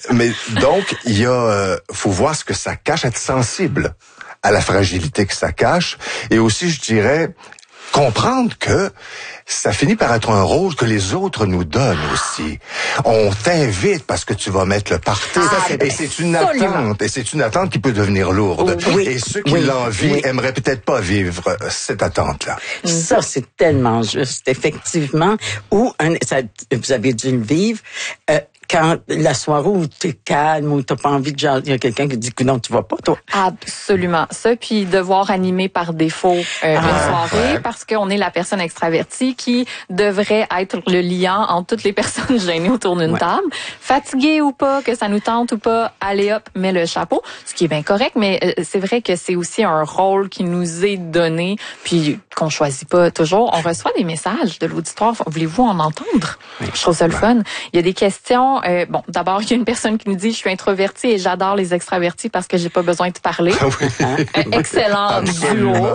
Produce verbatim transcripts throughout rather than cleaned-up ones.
mais donc, il y a, euh, faut voir ce que ça cache, être sensible à la fragilité que ça cache, et aussi, je dirais, comprendre que ça finit par être un rôle que les autres nous donnent aussi. On t'invite parce que tu vas mettre le party. Ah, c'est et c'est une absolument. attente. Et c'est une attente qui peut devenir lourde. Oui, et ceux qui oui, l'envient oui. aimeraient peut-être pas vivre cette attente-là. Ça, c'est tellement juste, effectivement. Ou, un, ça, vous avez dû le vivre, euh, quand la soirée où t'es calme, où t'as pas envie de genre, il y a quelqu'un qui dit que non, tu vas pas, toi. Absolument. Ça, puis devoir animer par défaut euh, Ah, une soirée ouais. parce qu'on est la personne extravertie qui devrait être le liant entre toutes les personnes gênées autour d'une Ouais. table. Fatigué ou pas, que ça nous tente ou pas, allez hop, mets le chapeau. Ce qui est bien correct, mais euh, c'est vrai que c'est aussi un rôle qui nous est donné, puis qu'on choisit pas toujours. On reçoit des messages de l'auditoire. Voulez-vous en entendre? Je trouve ça le fun. Il y a des questions. Euh, bon, d'abord, il y a une personne qui nous dit « Je suis introvertie et j'adore les extravertis parce que j'ai pas besoin de parler. » Hein? Excellent duo. Absolument.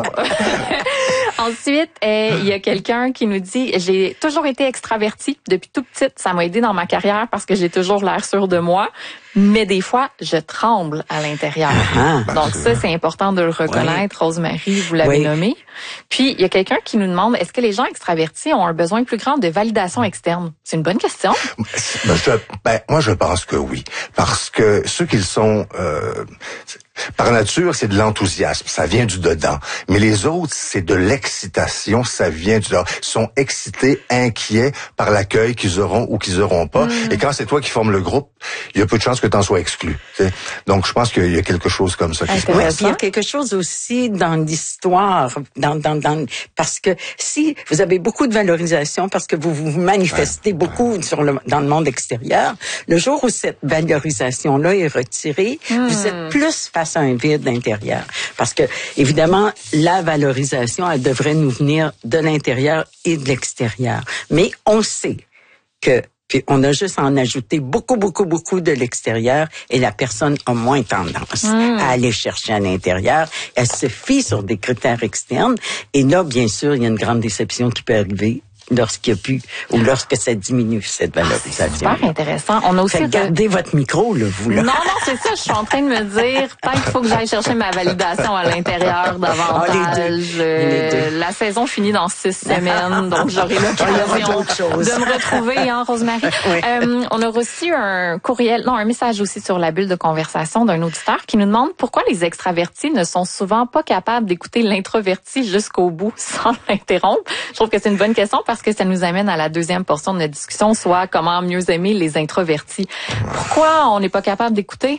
Ensuite, euh, il y a quelqu'un qui nous dit « J'ai toujours été extravertie depuis tout petite. Ça m'a aidé dans ma carrière parce que j'ai toujours l'air sûre de moi. Mais des fois, je tremble à l'intérieur. Ah, Donc ça, c'est important de le reconnaître. Oui. Rosemary, vous l'avez Oui. nommé. Puis, il y a quelqu'un qui nous demande, est-ce que les gens extravertis ont un besoin plus grand de validation externe? C'est une bonne question. Ben, je- ben, moi, je pense que oui. Parce que ceux qui le sont, euh, par nature, c'est de l'enthousiasme. Ça vient du dedans. Mais les autres, c'est de l'excitation. Ça vient du dehors. Ils sont excités, inquiets par l'accueil qu'ils auront ou qu'ils auront pas. Mm. Et quand c'est toi qui formes le groupe, il y a peu de chances que tu en sois exclu. T'sais. Donc, je pense qu'il y a quelque chose comme ça qui se Oui, passe. puis il y a quelque chose aussi dans l'histoire, dans, dans, dans, parce que si vous avez beaucoup de valorisation, parce que vous vous manifestez Ouais, beaucoup sur le, dans le monde extérieur, le jour où cette valorisation-là est retirée, Hmm. vous êtes plus face à un vide intérieur. Parce que, évidemment, la valorisation, elle devrait nous venir de l'intérieur et de l'extérieur. Mais on sait que puis on a juste à en ajouter beaucoup, beaucoup, beaucoup de l'extérieur et la personne a moins tendance mmh. à aller chercher à l'intérieur. Elle se fie sur des critères externes. Et là, bien sûr, il y a une grande déception qui peut arriver lorsqu'il y a plus ou lorsque ça diminue, cette valorisation. Super intéressant. On a aussi... Fait que gardez votre micro, là, vous, là. Non, non, c'est ça. Je suis en train de me dire, peut-être qu'il faut que j'aille chercher ma validation à l'intérieur davantage. Ah, les deux. Euh, Les deux. La saison finit dans six semaines, donc j'aurai l'occasion d'autres choses. de me retrouver, hein, Rosemary. Oui. Euh, on a reçu un courriel, non, un message aussi sur la bulle de conversation d'un auditeur qui nous demande pourquoi les extravertis ne sont souvent pas capables d'écouter l'introverti jusqu'au bout sans l'interrompre. Je trouve que c'est une bonne question parce que ça nous amène à la deuxième portion de notre discussion, soit comment mieux aimer les introvertis. Pourquoi on n'est pas capable d'écouter?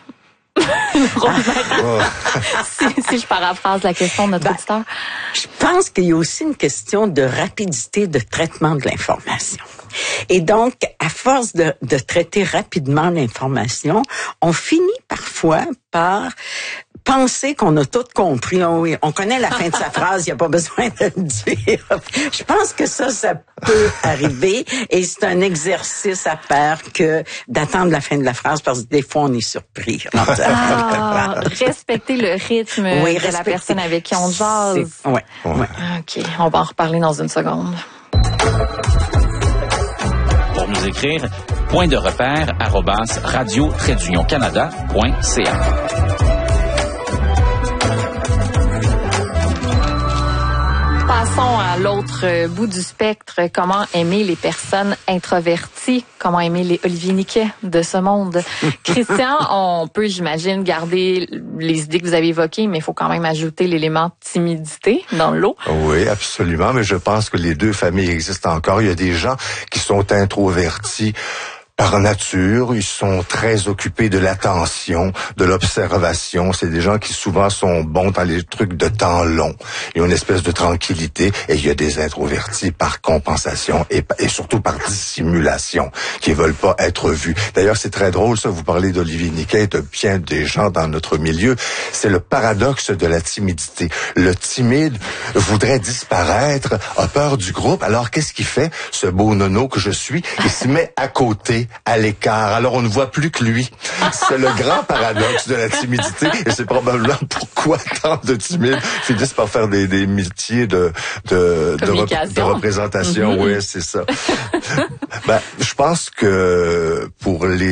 Rosemary, si, si je paraphrase la question de notre Ben, auditeur. Je pense qu'il y a aussi une question de rapidité de traitement de l'information. Et donc, à force de, de traiter rapidement l'information, on finit parfois par penser qu'on a tout compris. On, on connaît la fin de sa phrase, il n'y a pas besoin de le dire. Je pense que ça, ça peut arriver et c'est un exercice à faire que d'attendre la fin de la phrase parce que des fois, on est surpris. Ah, respecter le rythme Oui, de la respecter. personne avec qui on jase. C'est- Ouais, ouais. OK, on va en reparler dans une seconde. Pour nous écrire, point de repère arobase radio trait d'union canada point c a. Passons à l'autre bout du spectre. Comment aimer les personnes introverties? Comment aimer les Olivier Niquet de ce monde? Christian, on peut, j'imagine, garder les idées que vous avez évoquées, mais il faut quand même ajouter l'élément timidité dans le lot. Oui, absolument, mais je pense que les deux familles existent encore. Il y a des gens qui sont introvertis par nature, ils sont très occupés de l'attention, de l'observation. C'est des gens qui souvent sont bons dans les trucs de temps long. Il y a une espèce de tranquillité et il y a des introvertis par compensation et, et surtout par dissimulation qui veulent pas être vus. D'ailleurs, c'est très drôle ça, vous parlez d'Olivier Niquet, de bien des gens dans notre milieu. C'est le paradoxe de la timidité. Le timide voudrait disparaître, a peur du groupe. Alors, qu'est-ce qu'il fait, ce beau nono que je suis? Il se met à côté, à l'écart. Alors, on ne voit plus que lui. C'est le grand paradoxe de la timidité et c'est probablement pourquoi tant de timides finissent par faire des, des métiers de, de, de, rep- de représentation. Mm-hmm. Oui, c'est ça. Ben, je pense que pour les